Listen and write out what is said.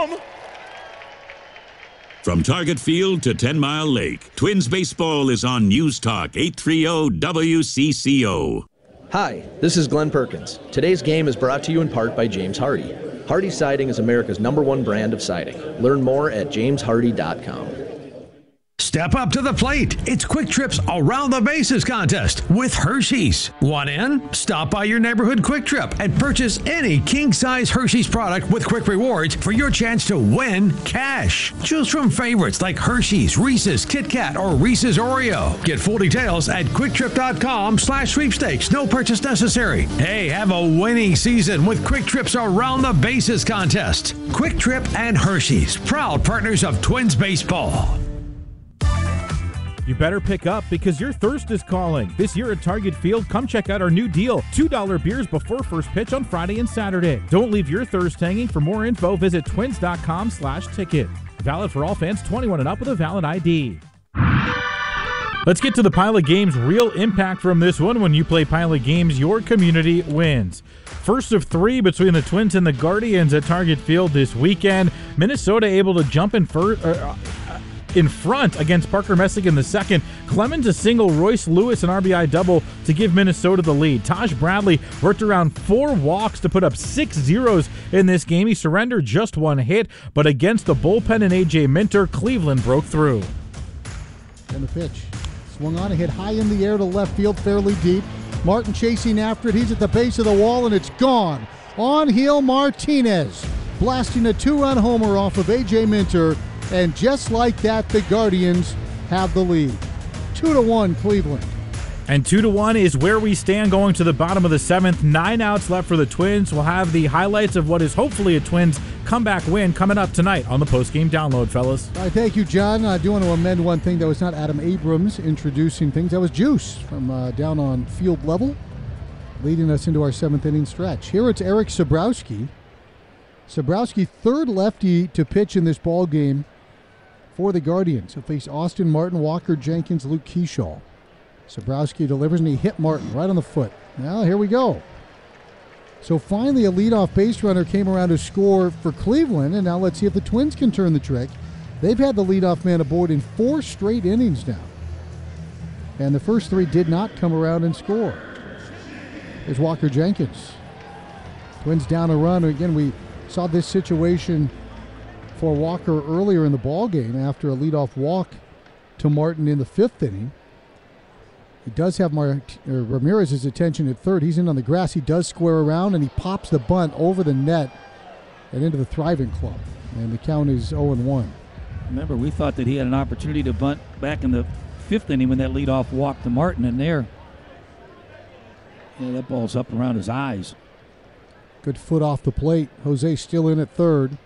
From Target Field to 10 Mile Lake, Twins baseball is on News Talk 830 WCCO. Hi, this is Glenn Perkins. Today's game is brought to you in part by James Hardy. Hardy Siding is America's #1 brand of siding. Learn more at jameshardy.com. Step up to the plate. It's Quick Trip's Around the Bases contest with Hershey's. Want in? Stop by your neighborhood Quick Trip and purchase any king-size Hershey's product with Quick Rewards for your chance to win cash. Choose from favorites like Hershey's, Reese's, Kit Kat, or Reese's Oreo. Get full details at QuickTrip.com/sweepstakes. No purchase necessary. Hey, have a winning season with Quick Trip's Around the Bases contest. Quick Trip and Hershey's, proud partners of Twins baseball. You better pick up because your thirst is calling. This year at Target Field, come check out our new deal. $2 beers before first pitch on Friday and Saturday. Don't leave your thirst hanging. For more info, visit twins.com/ticket. Valid for all fans 21 and up with a valid ID. Let's get to the Pilot Games real impact from this one. When you play Pilot Games, your community wins. First of 3 between the Twins and the Guardians at Target Field this weekend. Minnesota able to jump in front against Parker Messick in the second. Clemens a single, Royce Lewis an RBI double to give Minnesota the lead. Taj Bradley worked around 4 walks to put up 6 zeros in this game. He surrendered just 1 hit, but against the bullpen and A.J. Minter, Cleveland broke through. And the pitch. Swung on, a hit high in the air to left field, fairly deep. Martin chasing after it. He's at the base of the wall, and it's gone. On heel Martinez, blasting a 2-run homer off of A.J. Minter. And just like that, the Guardians have the lead. 2-1 Cleveland. And 2-1 is where we stand going to the bottom of the 7th. 9 outs left for the Twins. We'll have the highlights of what is hopefully a Twins comeback win coming up tonight on the postgame download, fellas. All right, thank you, John. I do want to amend one thing. That was not Adam Abrams introducing things. That was Juice from down on field level, leading us into our 7th inning stretch. Here it's Eric Sabrowski. Sabrowski, third lefty to pitch in this ball game for the Guardians. He'll face Austin Martin, Walker Jenkins, Luke Keyshaw. Sabrowski delivers, and he hit Martin right on the foot. Now, here we go. So finally, a leadoff base runner came around to score for Cleveland, and now let's see if the Twins can turn the trick. They've had the leadoff man aboard in 4 straight innings now. And the first 3 did not come around and score. There's Walker Jenkins. Twins down a run. Again, we saw this situation for Walker earlier in the ball game after a leadoff walk to Martin in the 5th inning. He does have Ramirez's attention at third. He's in on the grass. He does square around, and he pops the bunt over the net and into the Thriving Club. And the count is 0-1. Remember, we thought that he had an opportunity to bunt back in the 5th inning when that leadoff walk to Martin, and there, that ball's up around his eyes. Good foot off the plate. Jose still in at third.